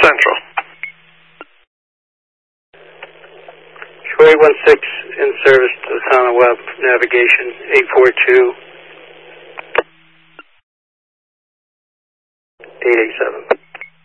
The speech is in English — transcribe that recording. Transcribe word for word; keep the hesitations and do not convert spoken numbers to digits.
Central. Shore eight one six in service to the town of Webb, navigation eight four two, eight eight seven.